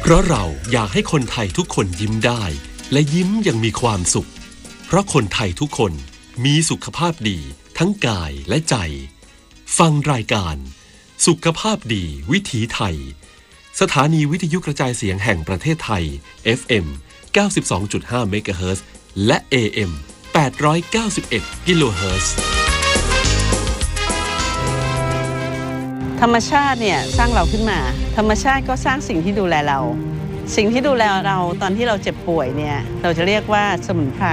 เพราะเราอยากให้คนไทยทุกคนยิ้มได้และยิ้มอย่างมีความสุขเพราะคนไทยทุกคนมีสุขภาพดีทั้งกายและใจฟังรายการสุขภาพดีวิถีไทยสถานีวิทยุกระจายเสียงแห่งประเทศไทย FM 92.5 เมกะเฮิรตซ์และ AM 891 กิโลเฮิรตซ์ธรรมชาติเนี่ยสร้างเราขึ้นมาธรรมชาติก็สร้างสิ่งที่ดูแลเราสิ่งที่ดูแลเราตอนที่เราเจ็บป่วยเนี่ยเราจะเรียกว่าสมุนไพร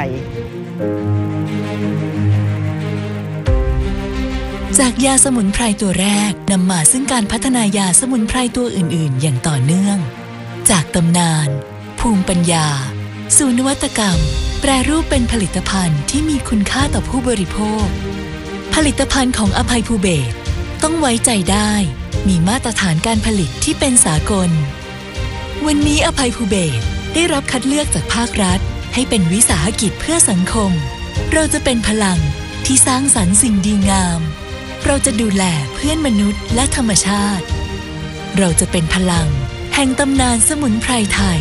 จากยาสมุนไพรตัวแรกนำมาซึ่งการพัฒนายาสมุนไพรตัวอื่นๆอย่างต่อเนื่องจากตำนานภูมิปัญญาสู่นวัตกรรมแปรรูปเป็นผลิตภัณฑ์ที่มีคุณค่าต่อผู้บริโภคผลิตภัณฑ์ของอภัยภูเบศรต้องไว้ใจได้มีมาตรฐานการผลิตที่เป็นสากลวันนี้อภัยภูเบศรได้รับคัดเลือกจากภาครัฐให้เป็นวิสาหกิจเพื่อสังคมเราจะเป็นพลังที่สร้างสรรค์สิ่งดีงามเราจะดูแลเพื่อนมนุษย์และธรรมชาติเราจะเป็นพลังแห่งตำนานสมุนไพรไทย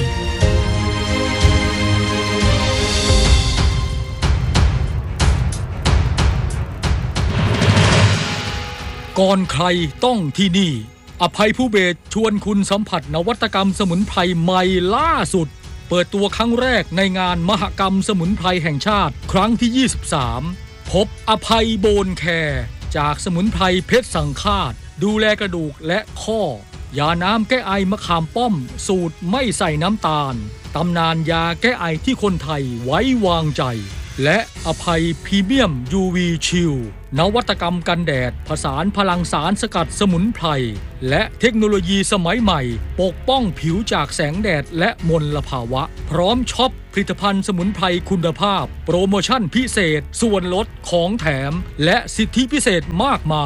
ก่อนใครต้องที่นี่อภัยภูเบศรชวนคุณสัมผัสนวัตกรรมสมุนไพรใหม่ล่าสุดเปิดตัวครั้งแรกในงานมหกรรมสมุนไพรแห่งชาติครั้งที่23พบอภัยโบนแคร์จากสมุนไพรเพชรสังฆาตดูแลกระดูกและข้อยาน้ำแก้ไอมะขามป้อมสูตรไม่ใส่น้ำตาลตำนานยาแก้ไอที่คนไทยไว้วางใจและอภัยพรีเมียม UV ชิลนวัตกรรมกันแดดผสานพลังสารสกัดสมุนไพรและเทคโนโลยีสมัยใหม่ปกป้องผิวจากแสงแดดและมลภาวะพร้อมช็อปผลิตภัณฑ์สมุนไพรคุณภาพโปรโมชั่นพิเศษส่วนลดของแถมและสิทธิพิเศษมากมาย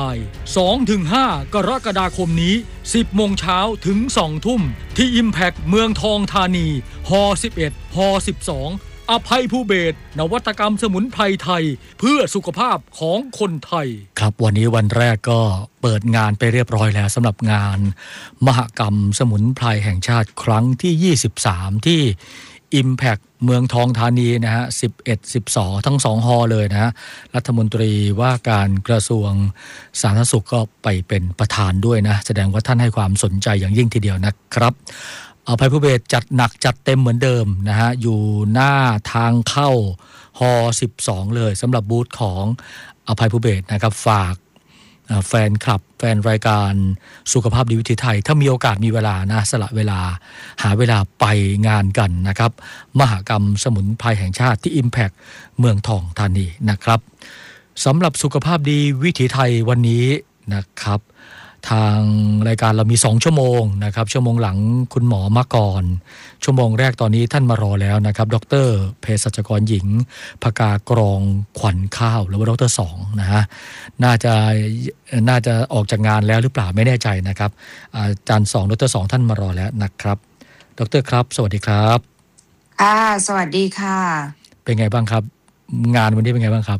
2-5 กรกฎาคมนี้ 10 โมงเช้าถึง 2 ทุ่มที่ Impact เมืองทองธานีฮ11ฮ12อภัยภูเบศรนวัตกรรมสมุนไพรไทยเพื่อสุขภาพของคนไทยครับวันนี้วันแรกก็เปิดงานไปเรียบร้อยแล้วสำหรับงานมหกรรมสมุนไพรแห่งชาติครั้งที่23ที่ Impact เมืองทองธานีนะฮะ11-12ทั้ง2ฮอเลยนะฮะรัฐมนตรีว่าการกระทรวงสาธารณสุขก็ไปเป็นประธานด้วยนะแสดงว่าท่านให้ความสนใจอย่างยิ่งทีเดียวนะครับอภัยภูเบศรจัดหนักจัดเต็มเหมือนเดิมนะฮะอยู่หน้าทางเข้าฮอ12เลยสำหรับบูธของอภัยภูเบศรนะครับฝากแฟนคลับแฟนรายการสุขภาพดีวิถีไทยถ้ามีโอกาสมีเวลานะสละเวลาหาเวลาไปงานกันนะครับมหกรรมสมุนไพรแห่งชาติที่ Impact เมืองทองธานีนะครับสำหรับสุขภาพดีวิถีไทยวันนี้นะครับทางรายการเรามี2ชั่วโมงนะครับชั่วโมงหลังคุณหมอมาก่อนชั่วโมงแรกตอนนี้ท่านมารอแล้วนะครับดร.เภสัชกรหญิงภกากรองขวัญข้าวหรือว่าดร. 2นะฮะน่าจะออกจากงานแล้วหรือเปล่าไม่แน่ใจนะครับอาจารย์2ดร. 2ท่านมารอแล้วนะครับดร.ครับสวัสดีครับสวัสดีค่ะเป็นไงบ้างครับงานวันนี้เป็นไงบ้างครับ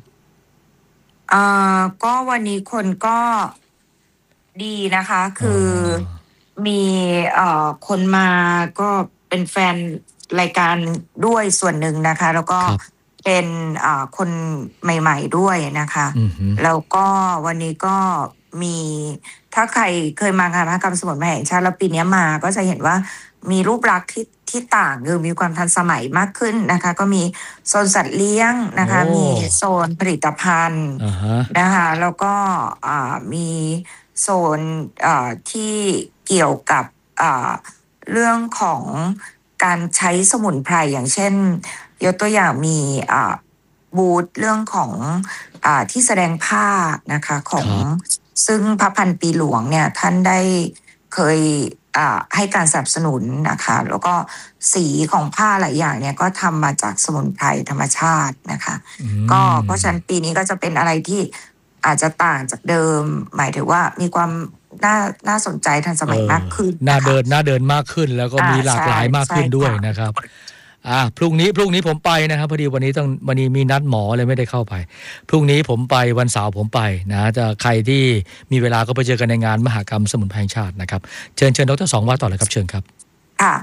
ก็วันนี้คนก็ดีนะคะคือมีคนมาก็เป็นแฟนรายการด้วยส่วนหนึ่งนะคะแล้วก็เป็นคนใหม่ๆด้วยนะคะแล้วก็วันนี้ก็มีถ้าใครเคยมางานมหกรรมสมุนไพรแห่งชาติแล้วปีนี้มาก็จะเห็นว่ามีรูปลักษณ์ที่ต่างคือมีความทันสมัยมากขึ้นนะคะก็มีโซนสัตว์เลี้ยงนะคะมีโซนผลิตภัณฑ์นะคะแล้วก็มีโซนที่เกี่ยวกับเรื่องของการใช้สมุนไพรอย่างเช่นยกตัวอย่างมีบูธเรื่องของที่แสดงผ้านะคะของซึ่งพระพันปีหลวงเนี่ยท่านได้เคยให้การสนับสนุนนะคะแล้วก็สีของผ้าหลายอย่างเนี่ยก็ทำมาจากสมุนไพรธรรมชาตินะคะก็เพราะฉะนั้นปีนี้ก็จะเป็นอะไรที่อาจจะต่างจากเดิมหมายถึงว่ามีความน่าสนใจทันสมัยมากขึ้นน่าเดินมากขึ้นแล้วก็มีหลากหลายมากขึ้นด้วยนะครับพรุ่งนี้ผมไปนะครับพอดีวันนี้มีนัดหมอเลยไม่ได้เข้าไปพรุ่งนี้ผมไปวันเสาร์ผมไปนะจะใครที่มีเวลาก็ไปเจอกันในงานมหกรรมสมุนไพรแห่งชาตินะครับเชิญดร.2ว่าต่อเลยครับเชิญครับ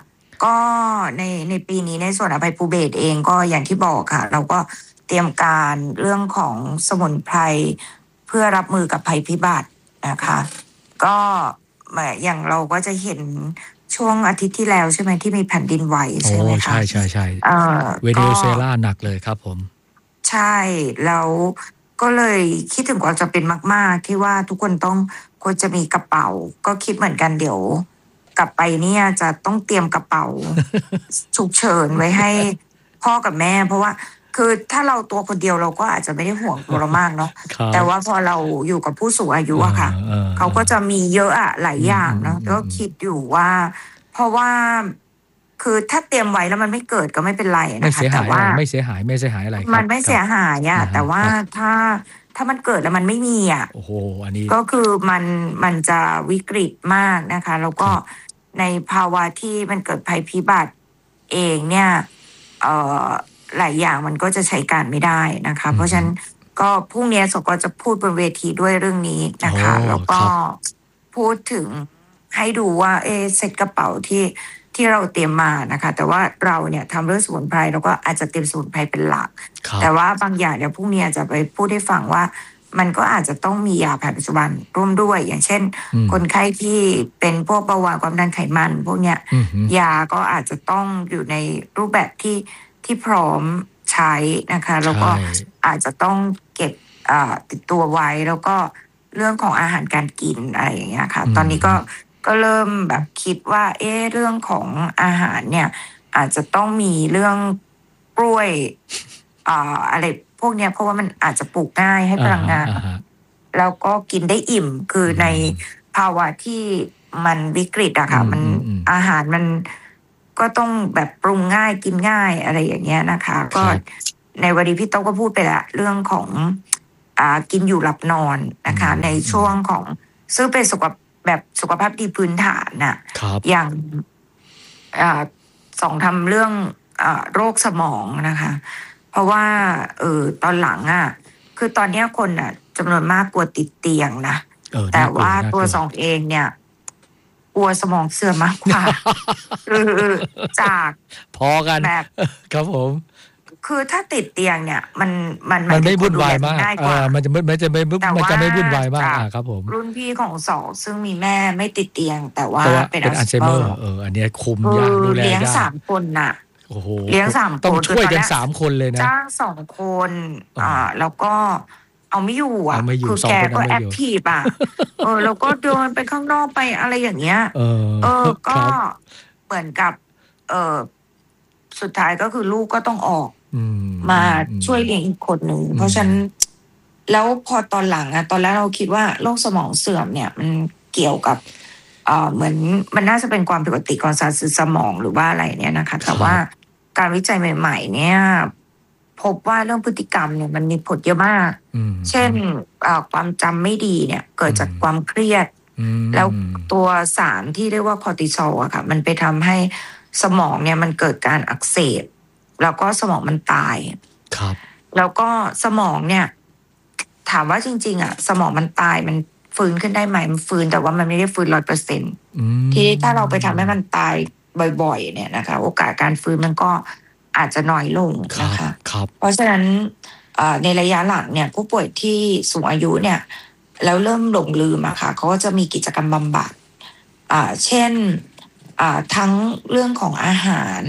ก็ในปีนี้ในส่วนอภัยภูเบศรเองก็อย่างที่บอกค่ะเราก็เตรียมการเรื่องของสมุนไพรเพื่อรับมือกับภัยพิบัตินะคะก็อย่างเราก็จะเห็นช่วงอาทิตย์ที่แล้วใช่ไหมที่มีแผ่นดินไหวใช่ไหมคะใช่เวเนซุเอลาหนักเลยครับผมใช่แล้วก็เลยคิดถึงความจำเป็นมากๆที่ว่าทุกคนต้องควรจะมีกระเป๋าก็คิดเหมือนกันเดี๋ยวกลับไปเนี่ยจะต้องเตรียมกระเป๋า ฉุกเฉินไว้ให้พ่อกับแม่เพราะว่าคือถ้าเราตัวคนเดียวเราก็อาจจะไม่ได้ห่วงตัวเรามากเนาะแต่ว่าพอเราอยู่กับผู้สูงอายุอะค่ะเขาก็จะมีเยอะอะหลายอย่างเนาะก็คิดอยู่ว่าเพราะว่าคือถ้าเตรียมไว้แล้วมันไม่เกิดก็ไม่เป็นไรนะคะแต่ว่าไม่เสียหายอะไรมันไม่เสียหายอะแต่ว่าถ้ามันเกิดแล้วมันไม่มีอะโอ้โหอันนี้ก็คือมันจะวิกฤตมากนะคะแล้วก็ในภาวะที่มันเกิดภัยพิบัติเองเนี่ยหลายอย่างมันก็จะใช้การไม่ได้นะคะเพราะฉะนั้นก็พรุ่งนี้สกจะพูดบนเวทีด้วยเรื่องนี้นะคะแล้วก็พูดถึงให้ดูว่าเซ็ตกระเป๋าที่เราเตรียมมานะคะแต่ว่าเราเนี่ยทำเรื่องสมุนไพรเราก็อาจจะเตรียมสมุนไพรเป็นหลักแต่ว่าบางอย่างเดี๋ยวพรุ่งนี้จะไปพูดให้ฟังว่ามันก็อาจจะต้องมียาแผนปัจจุบันร่วมด้วยอย่างเช่นคนไข้ที่เป็นพวกเบาหวานความดันไขมันพวกเนี้ยยาก็อาจจะต้องอยู่ในรูปแบบที่พร้อมใช้นะคะแล้วก็อาจจะต้องเก็บติดตัวไว้แล้วก็เรื่องของอาหารการกินอะไรอย่างเงี้ยค่ะตอนนี้ก็เริ่มแบบคิดว่าเรื่องของอาหารเนี่ยอาจจะต้องมีเรื่องกล้วยอะไรพวกเนี้ยเพราะว่ามันอาจจะปลูกง่ายให้พลังงานแล้วก็กินได้อิ่มคือในภาวะที่มันวิกฤตอะค่ะมันอาหารมันก็ต้องแบบปรุงง่ายกินง่ายอะไรอย่างเงี้ยนะคะก็ในวันนี้พี่โต๊ะก็พูดไปละเรื่องของกินอยู่หลับนอนนะคะในช่วงของซึ่งเป็นสุขภาพดีพื้นฐานน่ะอย่างสองทำเรื่องโรคสมองนะคะเพราะว่าตอนหลังคือตอนนี้คนจำนวนมากกลัวติดเตียงนะแต่ว่าตัวสองเองเนี่ยกลัวสมองเสื่อมมากกว่าจากพอกันแบบครับผมคือถ้าติดเตียงเนี่ยมันไม่วุ่นวายมากมันจะไม่วุ่นวายมากครับผมรุ่นพี่ของสองซึ่งมีแม่ไม่ติดเตียงแต่ว่าเป็นอัลไซเมอร์อันนี้คุมยากดูแลยากเลี้ยง3 คนน่ะโอ้โหเลี้ยง3 คนต้องช่วยกัน3 คนเลยนะจ้าง2 คนแล้วก็เอาไม่อยู่คือแกก็แอคทีฟแล้วก็เดินไปข้างนอกไปอะไรอย่างเงี้ยก็เหมือนกับสุดท้ายก็คือลูกก็ต้องออกมาช่วยเลี้ยงอีกคนหนึ่งเพราะฉะนั้นแล้วพอตอนหลังตอนแรกเราคิดว่าโรคสมองเสื่อมเนี่ยมันเกี่ยวกับเหมือนมันน่าจะเป็นความผิดปกติของสารสื่อสมองหรือว่าอะไรเนี่ยนะคะแต่ว่าการวิจัยใหม่ๆเนี่ยพบว่าเรื่องพฤติกรรมเนี่ยมันมีผลเยอะมากเช่นความจำไม่ดีเนี่ยเกิดจากความเครียดแล้วตัวสารที่เรียกว่าคอร์ติซอลอะค่ะมันไปทำให้สมองเนี่ยมันเกิดการอักเสบแล้วก็สมองมันตายครับแล้วก็สมองเนี่ยถามว่าจริงๆสมองมันตายมันฟื้นขึ้นได้ไหมมันฟื้นแต่ว่ามันไม่ได้ฟื้น 100% ที่ถ้าเราไปทำให้มันตายบ่อยๆเนี่ยนะคะโอกาสการฟื้นมันก็อาจจะน้อยลงนะคะเพราะฉะนั้นในระยะหลังเนี่ยผู้ป่วยที่สูงอายุเนี่ยแล้วเริ่มหลงลืมอะค่ะเขาก็จะมีกิจกรรมบำบัดเช่นทั้งเรื่องของอาหาร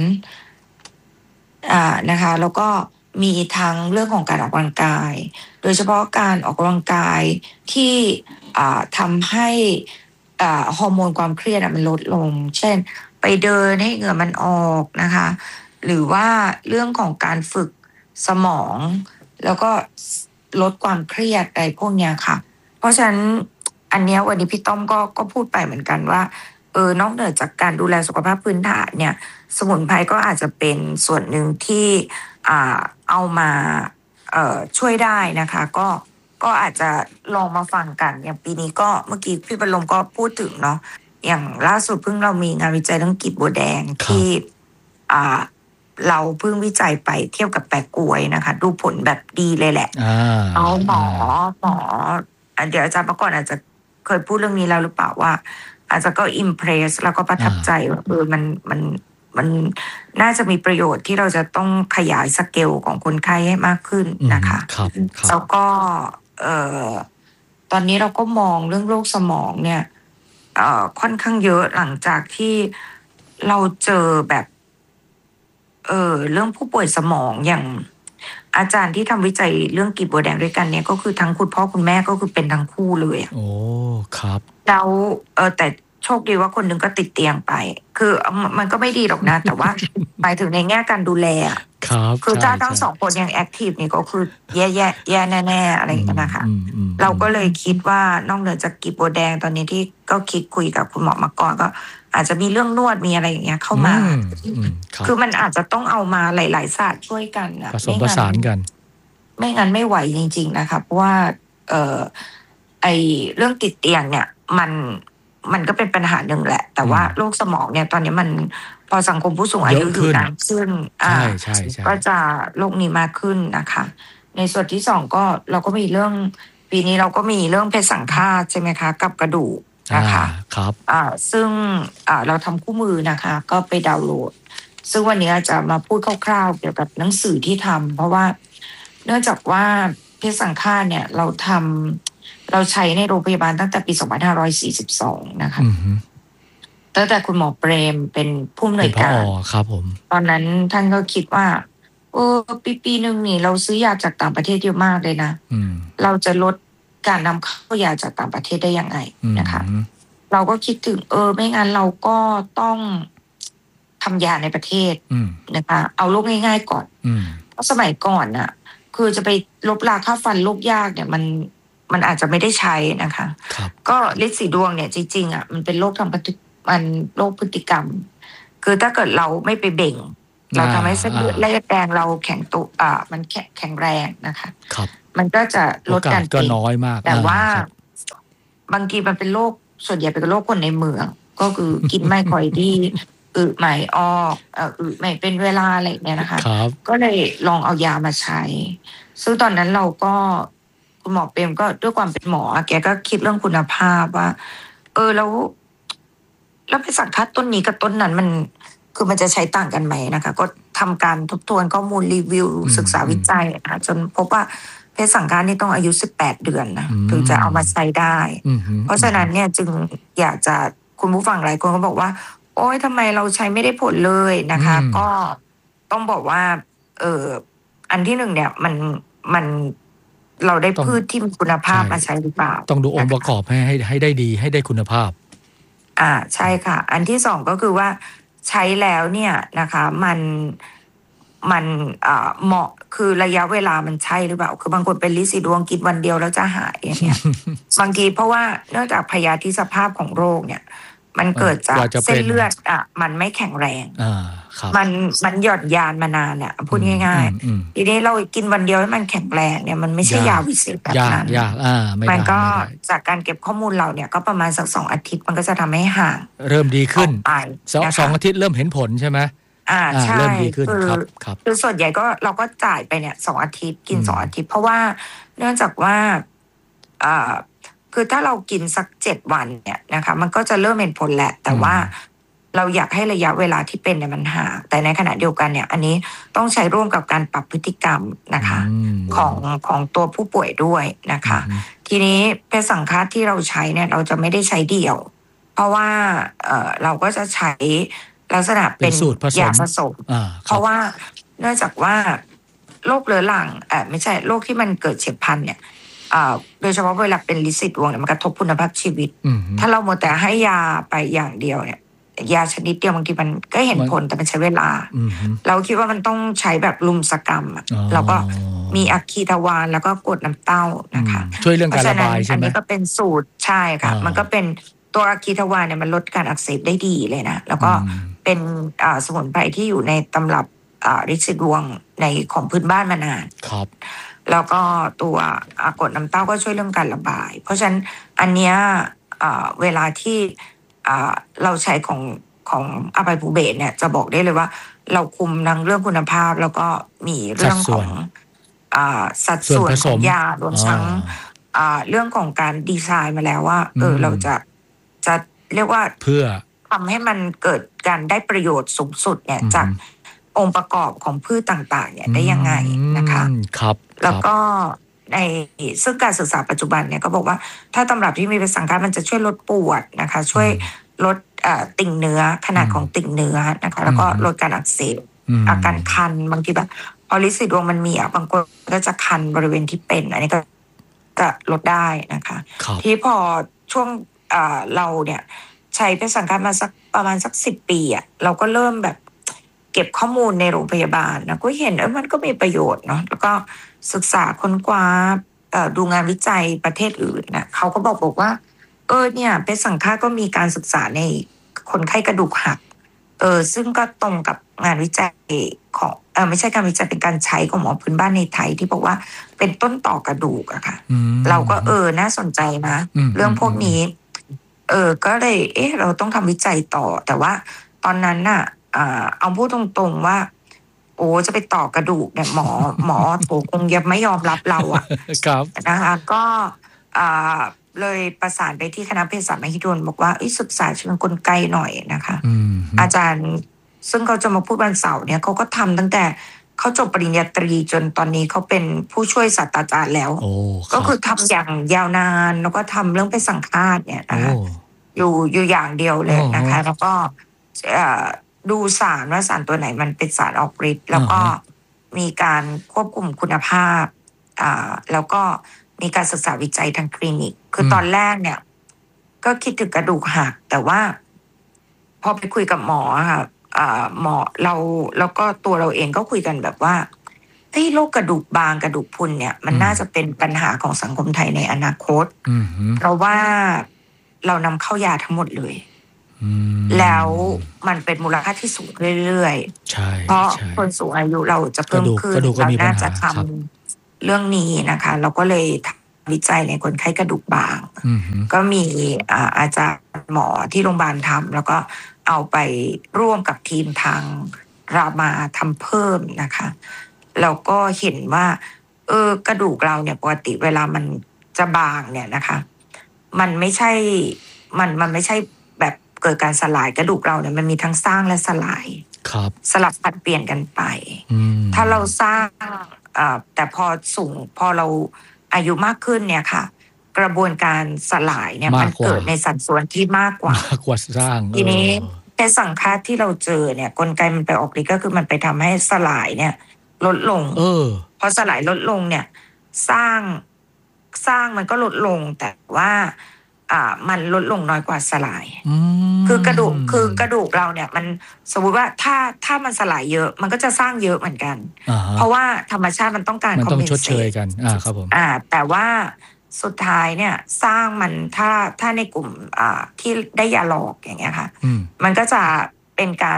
นะคะแล้วก็มีทั้งเรื่องของการออกกำลังกายโดยเฉพาะการออกกำลังกายที่ทำให้ฮอร์โมนความเครียดมันลดลงเช่นไปเดินให้เหงื่อมันออกนะคะหรือว่าเรื่องของการฝึกสมองแล้วก็ลดความเครียดอะไรพวกเนี้ยค่ะเพราะฉะนั้นอันเนี้ยวันนี้พี่ต้อมก็พูดไปเหมือนกันว่านอกเหนือจากการดูแลสุขภาพพื้นฐานเนี่ยสมุนไพรก็อาจจะเป็นส่วนหนึ่งที่เอามาช่วยได้นะคะก็อาจจะลองมาฟังกันอย่างปีนี้ก็เมื่อกี้พี่บรรลมก็พูดถึงเนาะอย่างล่าสุดเพิ่งเรามีงานวิจัยเรื่องกลีบบัวแดงที่เราเพิ่งวิจัยไปเทียบกับแปะกล้วยนะคะดูผลแบบดีเลยแหละเอาหมอเดี๋ยวอาจารย์ประกอบอาจจะเคยพูดเรื่องนี้แล้วหรือเปล่าว่าอาจจะก็อิมเพรสแล้วก็ประทับใจว่ามันน่าจะมีประโยชน์ที่เราจะต้องขยายสเกลของคนไข้ให้มากขึ้นนะคะครับแล้วก็ตอนนี้เราก็มองเรื่องโรคสมองเนี่ยค่อนข้างเยอะหลังจากที่เราเจอแบบเรื่องผู้ป่วยสมองอย่างอาจารย์ที่ทำวิจัยเรื่องกีบบัวแดงด้วยกันเนี่ยก็คือทั้งคุณพ่อคุณแม่ก็คือเป็นทั้งคู่เลยโอ้ครับแล้วแต่โชคดีว่าคนหนึ่งก็ติดเตียงไปคือมันก็ไม่ดีหรอกนะแต่ว่าหมายถึงในแง่การดูแลครับคือถ้าทั้งสองคนยังแอคทีฟนี่ก็คือแย่แน่ๆอะไรอย่างเงี้ยนะคะเราก็เลยคิดว่านอกเหนือจากกีบบัวแดงตอนนี้ที่ก็คิดคุยกับคุณหมอมาก่อนก็อาจจะมีเรื่องนวดมีอะไรอย่างเงี้ยเข้ามาคือมันอาจจะต้องเอามาหลายๆศาสตร์ช่วยกันผสมผสานกันไม่งั้นไม่ไหวจริงๆนะคะเพราะว่าไอเรื่องติดเตียงเนี่ยมันก็เป็นปัญหาหนึ่งแหละแต่ว่าโรคสมองเนี่ยตอนนี้มันพอสังคมผู้สูงอายุอยู่นานขึ้นก็จะโรคนี้มากขึ้นนะคะในส่วนที่สองก็เราก็มีเรื่องปีนี้เราก็มีเรื่องเพศสังฆาตใช่ไหมคะกับกระดูกนะคะครับซึ่งเราทำคู่มือนะคะก็ไปดาวน์โหลดซึ่งวันนี้จะมาพูดคร่าวๆเกี่ยวกับหนังสือที่ทำเพราะว่าเนื่องจากว่าเพศสังฆาตเนี่ยเราใช้ในโรงพยาบาลตั้งแต่ปี2542นะคะตั้งแต่คุณหมอเปรมเป็นผู้อำนวยการครับผมตอนนั้นท่านก็คิดว่าปีนึงนี่เราซื้อยาจากต่างประเทศเยอะมากเลยนะเราจะลดการนำเข้ายาจากต่างประเทศได้ยังไงนะคะเราก็คิดถึงไม่งั้นเราก็ต้องทำยาในประเทศนะคะเอาโรคง่ายๆก่อนเพราะสมัยก่อนน่ะคือจะไปลบราค่าฟันโรคยากเนี่ยมันอาจจะไม่ได้ใช้นะคะก็ฤทธิ์สีดวงเนี่ยจริงๆมันเป็นโรคทางมันโรคพฤติกรรมคือถ้าเกิดเราไม่ไปเบ่งเราทำให้เส้นเลือดแดงเราแข็งตัวมันแข็งแรงนะคะมันก็จะลดการก็น้อยมากแต่ว่าบางทีมันเป็นโรคส่วนใหญ่เป็นโรคคนในเมืองก็คือกินไม่ค่อยดีไม่ออกไม่เป็นเวลาอะไรเนี่ยนะคะก็เลยลองเอายามาใช้ซึ่งตอนนั้นเราก็คุณหมอเปรมก็ด้วยความเป็นหมอแกก็คิดเรื่องคุณภาพว่าแล้วไปสังฆาตต้นนี้กับต้นนั้นมันจะใช้ต่างกันไหมนะคะก็ทำการทบทวนข้อมูลรีวิวศึกษาวิจัยนะคะจนพบว่าเพศสังฆาตนี่ต้องอายุ18 เดือนนะถึงจะเอามาใช้ได้เพราะฉะนั้นเนี่ยจึงอยากจะคุณผู้ฟังหลายคนก็บอกว่าโอ๊ยทำไมเราใช้ไม่ได้ผลเลยนะคะก็ต้องบอกว่าอันที่หนึ่งเนี่ยมันเราได้พืชที่มีคุณภาพมาใช้หรือเปล่าต้องดูองค์ประกอบให้ได้ดีให้ได้คุณภาพใช่ค่ะอันที่สองก็คือว่าใช้แล้วเนี่ยนะคะมันเหมาะคือระยะเวลามันใช่หรือเปล่าคือบางคนเป็นฤทธิ์สีดวงกินวันเดียวแล้วจะหายอย่างเงี้ย บางทีเพราะว่าเนื่องจากพยาธิสภาพของโรคเนี่ยมันเกิดจากเส้นเลือดมันไม่แข็งแรงมันหย่อนยานมานานเนี่ยพูดง่ายๆทีนี้เรากินวันเดียวให้มันแข็งแรงเนี่ยมันไม่ใช่ยาวิเศษแบบนั้นมันก็จากการเก็บข้อมูลเราเนี่ยก็ประมาณสัก2 อาทิตย์มันก็จะทำให้ห่างเริ่มดีขึ้น2 อาทิตย์เริ่มเห็นผลใช่ไหมใช่เริ่มดีขึ้นคือส่วนใหญ่ก็เราก็จ่ายไปเนี่ย2 อาทิตย์กิน2 อาทิตย์เพราะว่าเนื่องจากว่าคือถ้าเรากินสัก7 วันเนี่ยนะคะมันก็จะเริ่มเห็นผลแหละแต่ว่าเราอยากให้ระยะเวลาที่เป็นเนี่ยมันห่างแต่ในขณะเดียวกันเนี่ยอันนี้ต้องใช้ร่วมกับการปรับพฤติกรรมนะคะของตัวผู้ป่วยด้วยนะคะทีนี้เพศสังฆาตที่เราใช้เนี่ยเราจะไม่ได้ใช้เดี่ยวเพราะว่าเราก็จะใช้ลักษณะเป็นยาผสมเพราะว่าเนื่องจากว่าโรคเรื้อรังไม่ใช่โรคที่มันเกิดเฉียบพลันเนี่ยโดยเฉพาะเวลาเป็นฤทธิ์สีดวงเนี่ยมันกระทบคุณภาพชีวิตถ้าเราหมดแต่ให้ยาไปอย่างเดียวเนี่ยยาชนิดเดียวบางทีมันก็เห็นผลแต่มันใช้เวลาเราคิดว่ามันต้องใช้แบบลุมสกรรมแล้วก็มีอะคีทวานแล้วก็กรดน้ำเต้านะคะช่วยเรื่องการระบายใช่ไหมอันนี้ก็เป็นสูตรใช่ค่ะมันก็เป็นตัวอะคีทวานเนี่ยมันลดการอักเสบได้ดีเลยนะแล้วก็เป็นสมุนไพรที่อยู่ในตำรับฤทธิ์สีดวงในของพื้นบ้านมานานครับแล้วก็ตัวกรดน้ำเต้าก็ช่วยเรื่องการระบายเพราะฉะนั้นอันเนี้ยเวลาที่เราใช้ของอภัยภูเบศเนี่ยจะบอกได้เลยว่าเราคุมทั้งเรื่องคุณภาพแล้วก็มีเรื่องของสัดส่วนของยารวมทั้งเรื่องของการดีไซน์มาแล้วว่าเราจะเรียกว่าเพื่อทำให้มันเกิดการได้ประโยชน์สูงสุดเนี่ยจากองค์ประกอบของพืชต่างๆเนี่ยได้ยังไงนะคะครับแล้วก็ในซึ่งการศึกษาปัจจุบันเนี่ยก็บอกว่าถ้าตำรับที่มีเป็นสังกัดมันจะช่วยลดปวดนะคะช่วยลดติ่งเนื้อขนาดของติ่งเนื้อนะคะแล้วก็ลดการอักเสบอาการคันบางทีแบบพอลิซิดวงมันมีบางคนก็จะคันบริเวณที่เป็นอันนี้ก็ลดได้นะคะที่พอช่วงเราเนี่ยใช้เป็นสังกัดมาสักประมาณสัก10 ปีเราก็เริ่มแบบเก็บข้อมูลในโรงพยาบาลนะก็เห็นมันก็มีประโยชน์เนาะแล้วก็ศึกษาค้นคว้าดูงานวิจัยประเทศอื่นนะเขาก็บอกว่าเนี่ยเป็นสังฆาก็มีการศึกษาในคนไข้กระดูกหักซึ่งก็ตรงกับงานวิจัยของไม่ใช่การวิจัยเป็นการใช้ของหมอพื้นบ้านในไทยที่บอกว่าเป็นต้นต่อกระดูกอะค่ะเราก็น่าสนใจนะเรื่องพวกนี้ก็เลยเราต้องทำวิจัยต่อแต่ว่าตอนนั้นน่ะเอาพูดตรงๆว่าโอ้จะไปต่อกระดูกเนี่ยหมอโถคงยังไม่ยอมรับเราอะครับนะคะก็เลยประสานไปที่คณะเภสัชมหิดลบอกว่าศึกษาเชิงกลไกหน่อยนะคะอาจารย์ซึ่งเขาจะมาพูดวันเสาร์เนี่ยเขาก็ทำตั้งแต่เขาจบปริญญาตรีจนตอนนี้เขาเป็นผู้ช่วยศาสตราจารย์แล้วก็คือทำอย่างยาวนานแล้วก็ทำเรื่องไปสังฆาตเนี่ยนะคะอยู่อย่างเดียวเลยนะคะแล้วก็ดูสารว่าสารตัวไหนมันเป็นสารออกฤทธิ์แล้วก็มีการควบคุมคุณภาพแล้วก็มีการศึกษาวิจัยทางคลินิกคือตอนแรกเนี่ยก็คิดถึงกระดูกหักแต่ว่าพอไปคุยกับหมอค่ะหมอเราแล้วก็ตัวเราเองก็คุยกันแบบว่าโรคกระดูกบางกระดูกพรุนเนี่ยมันน่าจะเป็นปัญหาของสังคมไทยในอนาคตเพราะว่าเรานำเข้ายาทั้งหมดเลยแล้วมันเป็นมูลค่าที่สูงเรื่อยๆเพราะคนสูงอายุเราจะเพิ่มขึ้นเราน่าจะทำเรื่องนี้นะคะเราก็เลยทำวิจัยในคนไข้กระดูกบางก็มีอาจารย์หมอที่โรงพยาบาลทำแล้วก็เอาไปร่วมกับทีมทางรามาทำเพิ่มนะคะแล้วก็เห็นว่ากระดูกเราเนี่ยปกติเวลามันจะบางเนี่ยนะคะมันไม่ใช่มันไม่ใช่แบบเกิดการสลายกระดูกเราเนี่ยมันมีทั้งสร้างและสลายสลับผัดเปลี่ยนกันไปถ้าเราสร้างแต่พอเราอายุมากขึ้นเนี่ยค่ะกระบวนการสลายเนี่ยมันเกิดในสัดส่วนที่มากกว่าสร้างทีนี้เป็นสังฆาตที่เราเจอเนี่ยกลไกมันไปออกฤทธิ์ก็คือมันไปทำให้สลายเนี่ยลดลงพอสลายลดลงเนี่ยสร้างมันก็ลดลงแต่ว่ามันลดลงน้อยกว่าสลายคือกระดูกเราเนี่ยมันสมมุติว่าถ้ามันสลายเยอะมันก็จะสร้างเยอะเหมือนกันเพราะว่าธรรมชาติมันต้องการมันต้องชดเชยกันครับผมแต่ว่าสุดท้ายเนี่ยสร้างมันถ้าในกลุ่มที่ได้ยาหลอกอย่างเงี้ยค่ะมันก็จะเป็นการ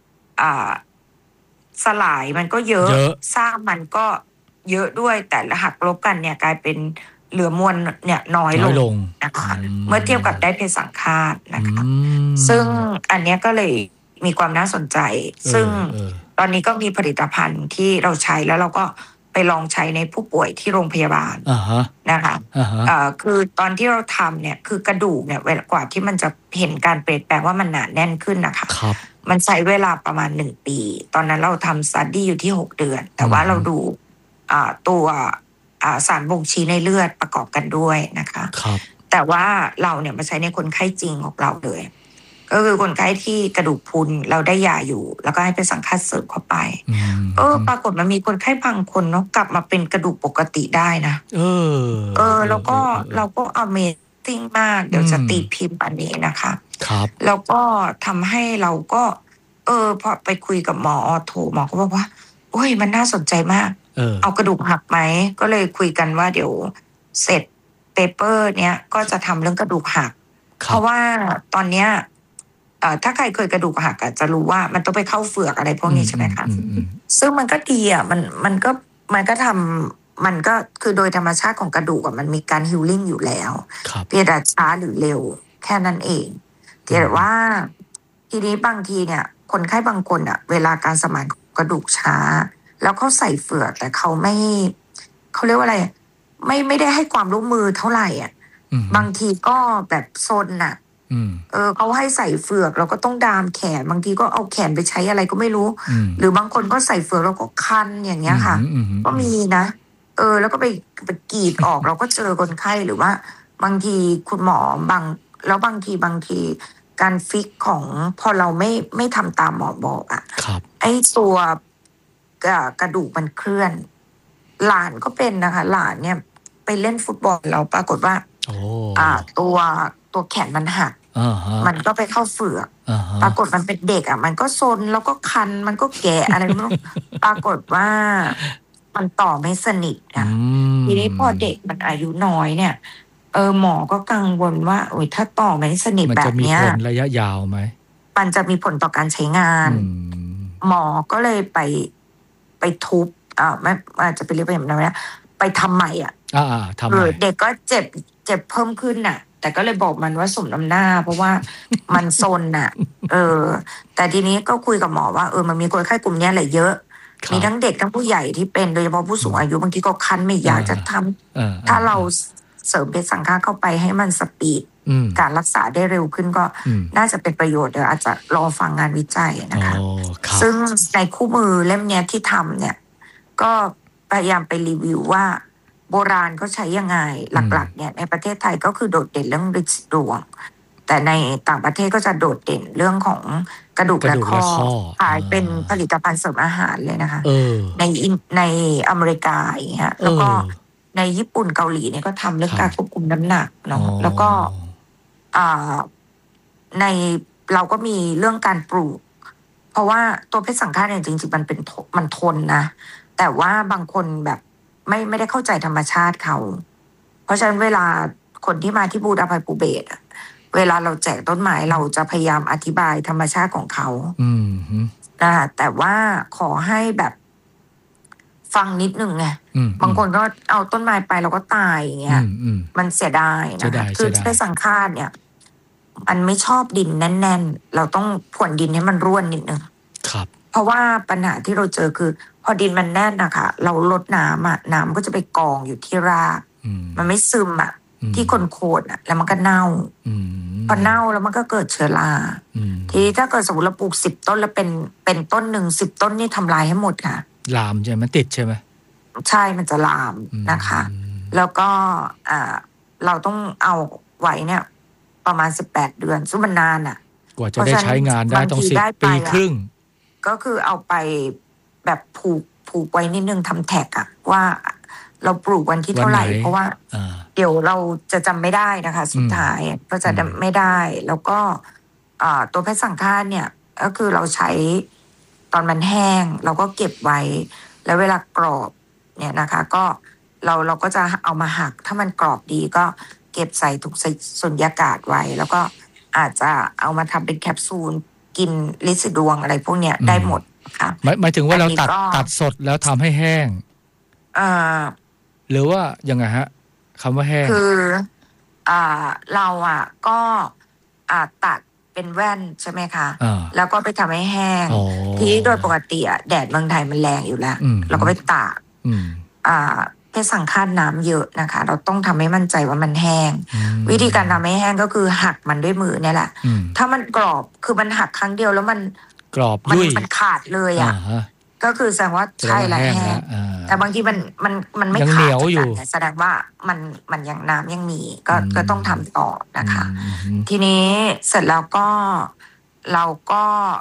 สลายมันก็เยอะสร้างมันก็เยอะด้วยแต่หักลบกันเนี่ยกลายเป็นเหลือมวลเนี่ยน้อยลงนะคะเมื่อเทียบกับได้เป็นสังฆาตนะคะซึ่งอันนี้ก็เลยมีความน่าสนใจซึ่งตอนนี้ก็มีผลิตภัณฑ์ที่เราใช้แล้วเราก็ไปลองใช้ในผู้ป่วยที่โรงพยาบาลนะคะคือตอนที่เราทำเนี่ยคือกระดูกเนี่ยกว่าที่มันจะเห็นการเปลี่ยนแปลงว่ามันหนาแน่นขึ้นนะคะมันใช้เวลาประมาณ1 ปีตอนนั้นเราทำสตั๊ดดี้อยู่ที่6 เดือนแต่ว่าเราดูตัวสารบ่งชี้ในเลือดประกอบกันด้วยนะคะแต่ว่าเราเนี่ยมาใช้ในคนไข้จริงของเราเลยก็คือคนไข้ที่กระดูกพรุนเราได้ยาอยู่แล้วก็ให้เป็นสังฆาตเสริมเข้าไปปรากฏมันมีคนไข้บางคนเนาะกลับมาเป็นกระดูกปกติได้นะแล้วก็เราก็ Amazing มากเดี๋ยวจะตีพิมพ์อันนี้นะคะแล้วก็ทำให้เราก็พอไปคุยกับหมอโทหมอก็บอกว่าโอ้ยมันน่าสนใจมากเอากระดูกหักไหมก็เลยคุยกันว่าเดี๋ยวเสร็จเปเปอร์เนี้ยก็จะทำเรื่องกระดูกหักเพราะว่าตอนเนี้ยถ้าใครเคยกระดูกหักจะรู้ว่ามันต้องไปเข้าเฟือกอะไรพวกนี้ใช่ไหมคะซึ่งมันก็ดีมันก็ทำมันก็คือโดยธรรมชาติของกระดูกมันมีการฮีลลิ่งอยู่แล้วเพียงแต่ช้าหรือเร็วแค่นั้นเองแต่ว่าทีนี้บางทีเนี่ยคนไข้บางคนเวลาการสมานกระดูกช้าแล้วเขาใส่เฟือกแต่เขาเรียกว่าอะไรไม่ได้ให้ความร่วมมือเท่าไหร่บางทีก็แบบซนเขาให้ใส่เฟือกเราก็ต้องดามแขนบางทีก็เอาแขนไปใช้อะไรก็ไม่รู้หรือบางคนก็ใส่เฟือกแล้วก็คันอย่างเงี้ยค่ะก็มีนะแล้วก็ไปกรีดออกเราก็เจอคนไข้หรือว่าบางทีคุณหมอบางทีการฟิกของพอเราไม่ทำตามหมอบอกอ่ะไอ้ตัวกระดูกมันเคลื่อนหลานก็เป็นนะคะหลานเนี่ยไปเล่นฟุตบอลแล้วปรากฏว่าตัวแขนมันหักมันก็ไปเข้าเฟือกปรากฏมันเป็นเด็กอ่ะมันก็ซนแล้วก็คันมันก็แกะอะไรไม่รู้ ปรากฏว่ามันต่อไม่สนิทอ่ะทีนี้พอเด็กมันอายุน้อยเนี่ยหมอก็กังวลว่าโอ้ยถ้าต่อไม่สนิทแบบเนี้ยมันจะมีผลระยะยาวไหมมันจะมีผลต่อการใช้งานหมอก็เลยไปทุบไม่อาจจะไปเรียกไปแบบนั้นนะไปทำใหม่อ่ะทำใหม่เด็กก็เจ็บเพิ่มขึ้นน่ะแต่ก็เลยบอกมันว่าสมน้ำหน้าเพราะว่ามันซนน่ะแต่ทีนี้ก็คุยกับหมอว่ามันมีคนไข้กลุ่มนี้แหละเยอะมีทั้งเด็กทั้งผู้ใหญ่ที่เป็นโดยเฉพาะผู้สูงอายุบางทีก็คันไม่อยากจะทำถ้าเราเสริมเพชรสังฆาเข้าไปให้มันสปีดการรักษาได้เร็วขึ้นก็น่าจะเป็นประโยชน์เดี๋ยวอาจจะรอฟังงานวิจัยนะคะซึ่งในคู่มือเล่มนี้ที่ทำเนี่ยก็พยายามไปรีวิวว่าโบราณเขาใช้ยังไงหลักๆเนี่ยในประเทศไทยก็คือโดดเด่นเรื่องฤทธิ์ดวงแต่ในต่างประเทศก็จะโดดเด่นเรื่องของกระดูกและข้อขายเป็นผลิตภัณฑ์เสริมอาหารเลยนะคะในอเมริกาอย่างเงี้ยแล้วก็ในญี่ปุ่นเกาหลีเนี่ยก็ทำเรื่องการควบคุมน้ำหนักเนาะแล้วก็ในเราก็มีเรื่องการปลูกเพราะว่าตัวเพชรสังฆาเนี่ยจริงๆมันทนนะแต่ว่าบางคนแบบไม่ได้เข้าใจธรรมชาติเขาเพราะฉะนั้นเวลาคนที่มาที่บูธอภัยภูเบศรเวลาเราแจกต้นไม้เราจะพยายามอธิบายธรรมชาติของเขานะคะแต่ว่าขอให้แบบฟังนิดนึงไงบางคนก็เอาต้นไม้ไปแล้วก็ตายอย่างเงี้ยมันเสียดายนะคะคือเพชรสังฆาเนี่ยมันไม่ชอบดินแน่นๆเราต้องพรวนดินให้มันร่วนนิดนึงครับเพราะว่าปัญหาที่เราเจอคือพอดินมันแน่นนะคะเราลดน้ำน้ำก็จะไปกองอยู่ที่รากมันไม่ซึมที่โคนแล้วมันก็เน่าพอเน่าแล้วมันก็เกิดเชื้อราทีนี้ถ้าเกิดสมมติเราปลูก10 ต้นแล้วเป็นต้นหนึ่ง10 ต้นนี่ทำลายให้หมดค่ะลามใช่ไหมมันติดใช่ไหมใช่มันจะลามนะคะแล้วก็เราต้องเอาไว้เนี่ยประมาณ18 เดือนซึ่งมันนานกว่าจะได้ใช้งานได้ต้อง10 ปีครึ่งก็คือเอาไปแบบผูกไว้นิดนึงทำแท็กว่าเราปลูกวันที่เท่าไหร่เพราะว่าเดี๋ยวเราจะจำไม่ได้นะคะสุดท้ายก็จะไม่ได้แล้วก็ตัวเพชรสังฆาเนี่ยก็คือเราใช้ตอนมันแห้งเราก็เก็บไว้แล้วเวลากรอบเนี่ยนะคะก็เราก็จะเอามาหักถ้ามันกรอบดีก็เก็บใส่ถุงสุญญากาศไว้แล้วก็อาจจะเอามาทำเป็นแคปซูลกินลิซิดวงอะไรพวกเนี้ยได้หมดค่ะหมายถึงว่าเราตัดสดแล้วทำให้แห้งหรือว่ายังไงฮะคำว่าแห้งคือเราก็ตัดเป็นแว่นใช่ไหมคะแล้วก็ไปทำให้แห้งที่โดยปกติแดดเมืองไทยมันแรงอยู่แล้วเราก็ไปตากเพชรสังฆาน้ำเยอะนะคะเราต้องทำให้มั่นใจว่ามันแห้งวิธีการทำให้แห้งก็คือหักมันด้วยมือเนี่ยแหละถ้ามันกรอบคือมันหักครั้งเดียวแล้วมันกรอบยุ่ยมันขาดเลยก็คือแสดงว่าใช่แล้วแห้งแต่บางทีมันไม่ขาดอยู่แสดงว่ามันยังน้ำยังมีก็ต้องทำต่อนะคะทีนี้เสร็จแล้วก็เราก็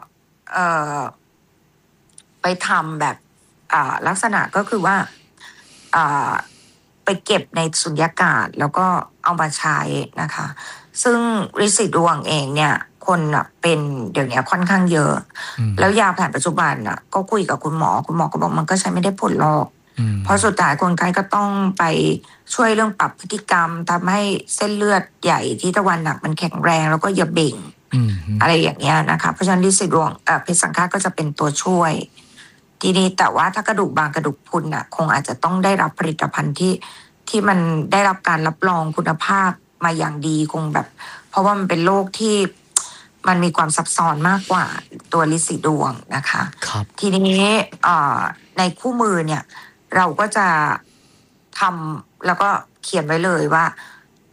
ไปทำแบบลักษณะก็คือว่าไปเก็บในสุญญากาศแล้วก็เอามาใช้นะคะซึ่งฤทธิ์ดวงเองเนี่ยคนเป็นเดี๋ยวนี้ค่อนข้างเยอะแล้วยาแผนปัจจุบันก็คุยกับคุณหมอก็บอกมันก็ใช้ไม่ได้ผลหรอกเพราะสุดท้ายคนไข้ก็ต้องไปช่วยเรื่องปรับพฤติกรรมทำให้เส้นเลือดใหญ่ที่ตะวันหนักมันแข็งแรงแล้วก็อย่าเบ่งอะไรอย่างเงี้ยนะคะเพราะฉะนั้นฤทธิ์ดวงเพชรสังฆาก็จะเป็นตัวช่วยทีนี้แต่ว่าถ้ากระดูกบางกระดูกพรุนคงอาจจะต้องได้รับผลิตภัณฑ์ที่มันได้รับการรับรองคุณภาพมาอย่างดีคงแบบเพราะว่ามันเป็นโรคที่มันมีความซับซ้อนมากกว่าตัวฤทธิ์ดวงนะคะทีนี้ในคู่มือเนี่ยเราก็จะทำแล้วก็เขียนไว้เลยว่า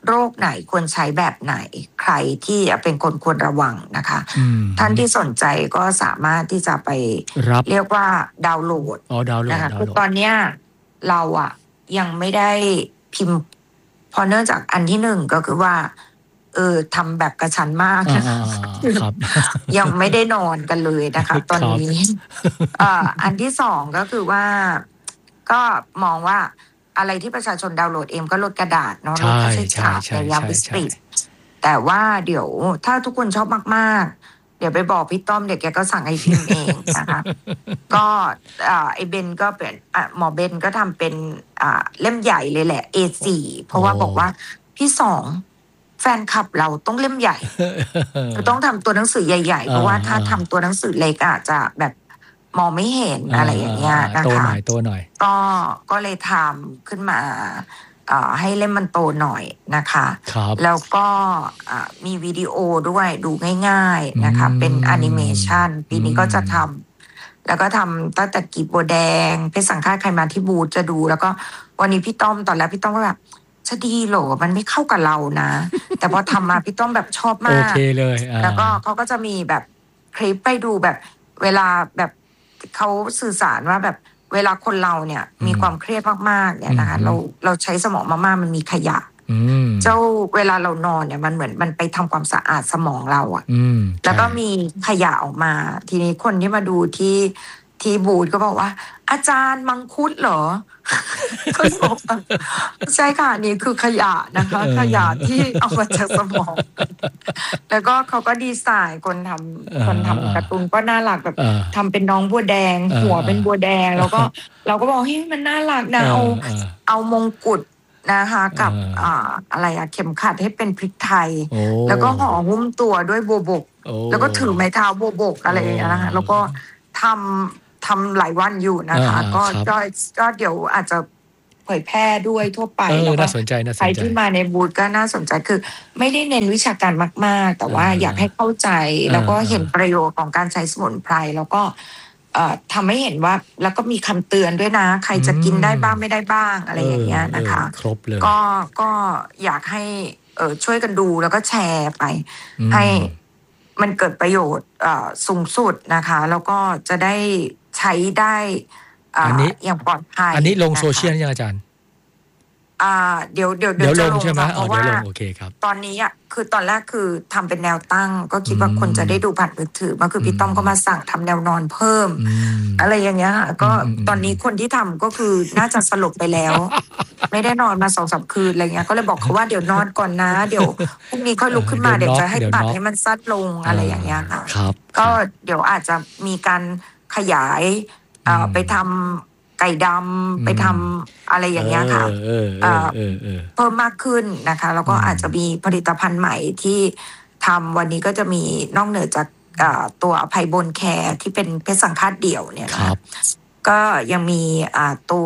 โรคไหนควรใช้แบบไหนใครที่เป็นคนควรระวังนะคะท่านที่สนใจก็สามารถที่จะไปเรียกว่าดาวน์โหลดนะคะคือตอนเนี้ยเราอะยังไม่ได้พิมพ์พอเนื่องจากอันที่หนึ่งก็คือว่าทำแบบกระชั้นมากยังไม่ได้นอนกันเลยนะคะตอนนี้อันที่สองก็คือว่าก็มองว่าอะไรที่ประชาชนดาวน์โหลดเองก็ลดกระดาษเนาะลดค่าใช้จ่ายในยามวิกฤตแต่ว่าเดี๋ยวถ้าทุกคนชอบมากๆเดี๋ยวไปบอกพี่ต้อมเดี๋ยวแกก็สั่งให้พิมพ์เองนะคะก็ไอเบนก็เป็นหมอเบนก็ทำเป็นเล่มใหญ่เลยแหละ A4 เพราะว่าบอกว่าพี่สองแฟนคลับเราต้องเล่มใหญ่ต้องทำตัวหนังสือใหญ่ๆเพราะว่าถ้าทำตัวหนังสือเล็กอาจจะแบบมองไม่เห็นอะไรอย่างเงี้ยนะคะตัวหน่อยก็เลยทำขึ้นมาให้เล่มมันโตหน่อยนะคะแล้วก็มีวิดีโอด้วยดูง่ายๆนะคะเป็นแอนิเมชันปีนี้ก็จะทำแล้วก็ทำตั้งแต่กีบบัวแดงเพชรสังฆาตใครมาที่บูธจะดูแล้วก็วันนี้พี่ต้อมตอนแรกพี่ต้อมก็แบบจะดีเหรอมันไม่เข้ากับเรานะแต่พอทำมาพี่ต้อมแบบชอบมากโอเคเลยแล้วก็เขาก็จะมีแบบคลิปไปดูแบบเวลาแบบเขาสื่อสารว่าแบบเวลาคนเราเนี่ยมีความเครียดมากๆเนี่ยนะคะเราใช้สมองมากๆมันมีขยะเจ้าเวลาเรานอนเนี่ยมันเหมือนมันไปทำความสะอาดสมองเราอ่ะแล้วก็มีขยะออกมาทีนี้คนที่มาดูที่บูธก็บอกว่าอาจารย์มังคุดเหรอก็บอกใช่ค่ะนี่คือขยะนะคะขยะที่เอามาจากสมองแล้วก็เขาก็ดีไซน์คนทำการ์ตูนก็น่ารักแบบทำเป็นน้องบัวแดงหัวเป็นบัวแดงแล้วก็เราก็บอกเฮ้ยมันน่ารักนะเอามงกุฎนะคะกับอะไรเข็มขัดให้เป็นพริกไทยแล้วก็ห่อหุ้มตัวด้วยบัวบกแล้วก็ถือไม้เท้าบัวบกอะไรอย่างเงี้ยนะคะแล้วก็ทำหลายวันอยู่นะคะก็เดี๋ยวอาจจะเผยแพร่ด้วยทั่วไปแล้วก็ใครที่มาในบูธก็น่าสนใจคือไม่ได้เน้นวิชาการมากๆแต่ว่าอยากให้เข้าใจแล้วก็เห็นประโยชน์ของการใช้สมุนไพรแล้วก็ทำให้เห็นว่าแล้วก็มีคำเตือนด้วยนะใครจะกินได้บ้างไม่ได้บ้างอะไรอย่างเงี้ยนะคะครบเลยก็อยากให้ช่วยกันดูแล้วก็แชร์ไปให้มันเกิดประโยชน์สูงสุดนะคะแล้วก็จะได้ใช้ได้อย่างปลอดภัยอันนี้ลงโซเชียลยังอาจารย์เดี๋ยวลงใช่ไหมเพราะว่าโอเคครับตอนนี้คือตอนแรกคือทำเป็นแนวตั้งก็คิดว่าคนจะได้ดูผ่านมือถือมาคือพี่ต้อมก็มาสั่งทำแนวนอนเพิ่มอะไรอย่างเงี้ยค่ะก็ตอนนี้คนที่ทำก็คือน่าจะสลบไปแล้วไม่ได้นอนมา 2-3 คืนอะไรเงี้ยก็เลยบอกเขาว่าเดี๋ยวนอนก่อนนะเดี๋ยวพรุ่งนี้ค่อยลุกขึ้นมาเดี๋ยวจะให้ตัดให้มันสั้นลงอะไรอย่างเงี้ยค่ะก็เดี๋ยวอาจจะมีการขยายไปทำไก่ดำไปทำอะไรอย่างเงี้ยค่ะเพิ่มมากขึ้นนะคะแล้วก็อาจจะมีผลิตภัณฑ์ใหม่ที่ทำวันนี้ก็จะมีนอกเหนือจากตัวอภัยบนแคร์ที่เป็นเพชรสังฆาตเดี่ยวเนี่ยนะก็ยังมีตัว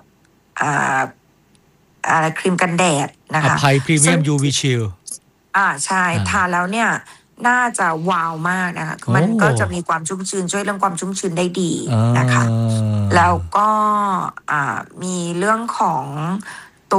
อะไรครีมกันแดดนะคะอภัยพรีเมียม UV Shield ใช่ทาแล้วเนี่ยน่าจะว้าวมากนะคะมันก็จะมีความชุ่มชื้นช่วยเรื่องความชุ่มชื้นได้ดีนะคะแล้วก็มีเรื่องของตั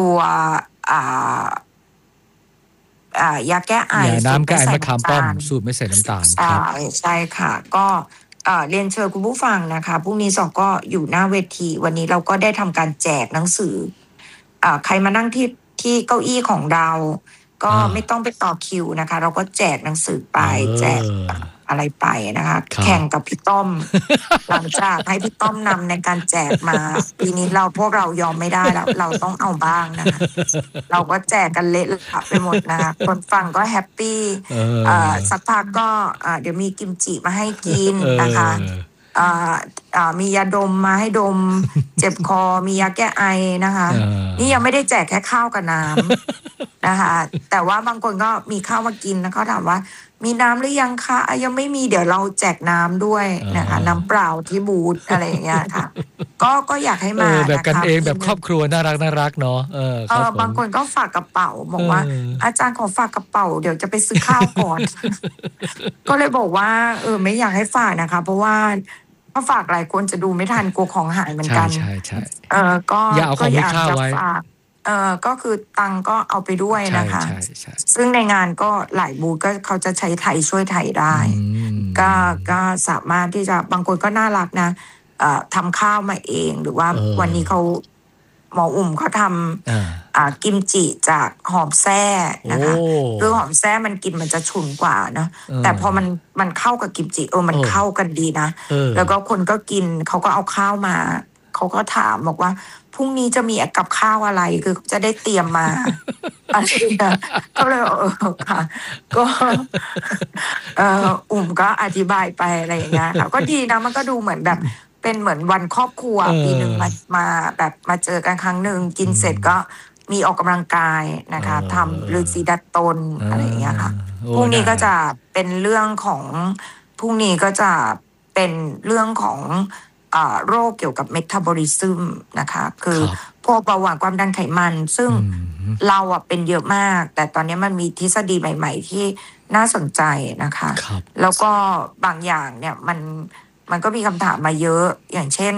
วยาแก้ไอน้ำแก้ไอมะขามป้อมสูตรไม่ใส่น้ำตาลใช่ค่ะก็เรียนเชิญคุณผู้ฟังนะคะพรุ่งนี้2ก็อยู่หน้าเวทีวันนี้เราก็ได้ทำการแจกหนังสือใครมานั่งที่เก้าอี้ของเราก็ไม่ต้องไปต่อคิวนะคะเราก็แจกหนังสือไปแจกอะไรไปนะคะแข่งกับพี่ต้อมหลังจากให้พี่ต้อมนำในการแจกมาปีนี้พวกเรายอมไม่ได้แล้วเราต้องเอาบ้างนะคะเราก็แจกกันเละไปหมดนะคะคนฟังก็แฮปปี้สักพักก็เดี๋ยวมีกิมจิมาให้กินนะคะมียาดมมาให้ดมเจ็บคอมียาแก้ไอนะคะนี่ยังไม่ได้แจกแค่ข้าวกับน้ำนะคะแต่ว่าบางคนก็มีข้าวมากินแล้วเขาถามว่ามีน้ำหรือยังคะยังไม่มีเดี๋ยวเราแจกน้ำด้วยนะคะน้ำเปล่าที่บูธอะไรอย่างเงี้ยค่ะก็อยากให้มาแบบกันเองแบบครอบครัวน่ารักเนาะบางคนก็ฝากกระเป๋าบอกว่าอาจารย์ขอฝากกระเป๋าเดี๋ยวจะไปซื้อข้าวก่อนก็เลยบอกว่าไม่อยากให้ฝากนะคะเพราะว่าถ้าฝากหลายคนจะดูไม่ทันกลัวของหายเหมือนกันใช่ก็อย่าเอาของมีค่าไว้ก็คือตังก็เอาไปด้วยนะคะใช่ใช่ซึ่งในงานก็หลายบูธก็เขาจะใช้ไทยช่วยไทยได้ก็สามารถที่จะบางคนก็น่ารักนะทำข้าวมาเองหรือว่าวันนี้เขาหมออุ่มเขาทำกิมจิจากหอมแซ่นะคะคือหอมแซ่มันกินมันจะฉุนกว่านะแต่พอมันเข้ากับกิมจิมันเข้ากันดีนะแล้วก็คนก็กินเขาก็เอาข้าวมาเขาก็ถามบอกว่าพรุ่งนี้จะมีกับข้าวอะไรคือจะได้เตรียมมาอะไรนะก็เลยค่ะก็อุ่มก็อธิบายไปอะไรอย่างเงี้ยค่ะก็ดีนะมันก็ดูเหมือนแบบเป็นเหมือนวันครอบครัวปีหนึ่งมาแบบมาเจอกันครั้งหนึ่งกินเสร็จก็มีออกกำลังกายนะคะทำฤาษีดัดตนอะไรอย่างเงี้ยค่ะพรุ่งนี้ก็จะเป็นเรื่องของพรุ่งนี้ก็จะเป็นเรื่องของโรคเกี่ยวกับเมตาบอลิซึมนะคะคือพวกเบาหวานความดันไขมันซึ่งเราเป็นเยอะมากแต่ตอนนี้มันมีทฤษฎีใหม่ๆที่น่าสนใจนะคะแล้วก็บางอย่างเนี่ยมันก็มีคำถามมาเยอะอย่างเช่น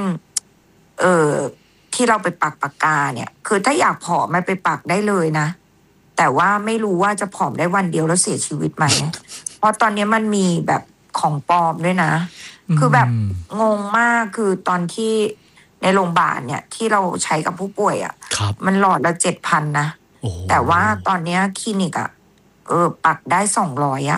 ที่เราไปปักปากกาเนี่ยคือถ้าอยากผอมไม่ไปปักได้เลยนะแต่ว่าไม่รู้ว่าจะผอมได้วันเดียวแล้วเสียชีวิตไหม เพราะตอนนี้มันมีแบบของปลอมด้วยนะคือแบบงงมากคือตอนที่ในโรงพยาบาลเนี่ยที่เราใช้กับผู้ป่วยมันหลอดละ 7,000 นะแต่ว่าตอนนี้คลินิกปักได้200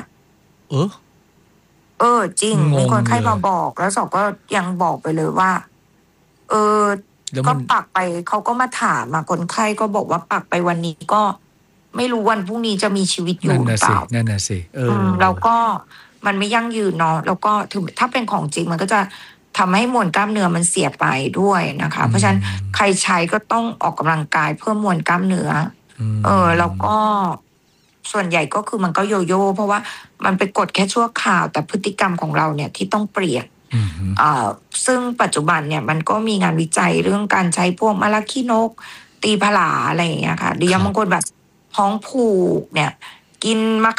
จริงมีคนไข้มาบอกแล้วสอบก็ยังบอกไปเลยว่าก็ปักไปเขาก็มาถามคนไข้ก็บอกว่าปักไปวันนี้ก็ไม่รู้วันพรุ่งนี้จะมีชีวิตอยู่หรือเปล่านั่นน่ะสิแล้วก็มันไม่ยั่งยืนเนาะแล้วก็ถึงถ้าเป็นของจริงมันก็จะทำให้มวลกล้ามเนื้อมันเสียไปด้วยนะคะเพราะฉะนั้นใครใช้ก็ต้องออกกำลังกายเพิ่มมวลกล้ามเนื้อแล้วก็ส่วนใหญ่ก็คือมันก็โยโย่เพราะว่ามันไปกดแค่ชั่วคราวแต่พฤติกรรมของเราเนี่ยที่ต้องเปลี่ยนซึ่งปัจจุบันเนี่ยมันก็มีงานวิจัยเรื่องการใช้พวกมะระขี้นกตีผลาอะไรอย่างเงี้ยค่ะหรือบางคนแบบท้องผูกเนี่ยกินมะ